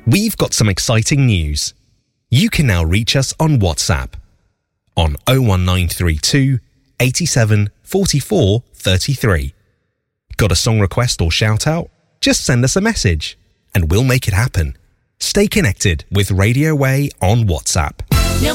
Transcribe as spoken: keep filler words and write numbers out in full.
We've got some exciting news. You can now reach us on WhatsApp on oh one nine three two, eighty-seven, forty-four, thirty-three. Got a song request or shout out? Just send us a message and we'll make it happen. Stay connected with Radio Way on WhatsApp.